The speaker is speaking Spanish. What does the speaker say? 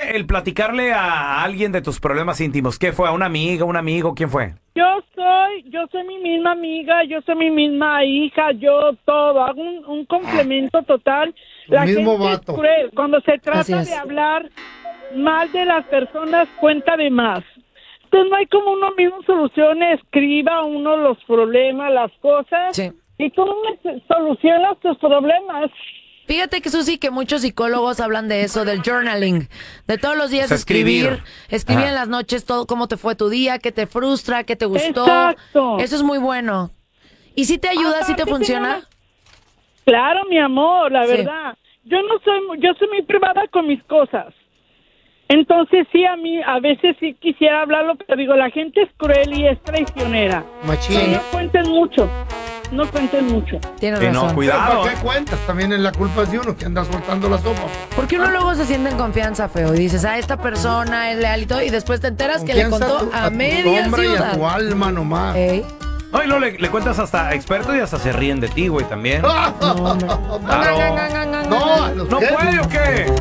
el platicarle a alguien de tus problemas íntimos? ¿Qué fue? ¿A una amiga, un amigo? ¿Quién fue? Yo soy mi misma amiga, yo soy mi misma hija, yo todo, hago un complemento total. La mismo gente vato. es cruel. Cuando se Así trata es. de hablar mal de las personas, cuenta de más. Entonces no hay como uno mismo solucione, escriba uno los problemas, las cosas, Sí. y tú solucionas tus problemas. Fíjate que Susi, que muchos psicólogos hablan de eso, del journaling, de todos los días O sea, escribir. escribir Ajá. en las noches todo cómo te fue tu día, qué te frustra, qué te gustó. Exacto. Eso es muy bueno. ¿Y si te ayuda, si te Aparte, funciona? Claro, mi amor, la Sí. verdad. Yo soy muy privada con mis cosas. Entonces sí, a veces sí quisiera hablarlo, pero digo, la gente es cruel y es traicionera. Machín. No cuenten mucho, no cuenten mucho. Tienes Sí, no, razón. cuidado. ¿Para qué cuentas? También es la culpa de uno que anda soltando la sopa. Porque uno luego se siente en confianza, feo, y dices, esta persona es leal y todo, y después te enteras que le Confianza contó a a tu media nombre y a tu ciudad. alma nomás. Ey. No, y luego le cuentas hasta expertos y hasta se ríen de ti, güey, también. No, Claro. a los ¿No que- puede o qué?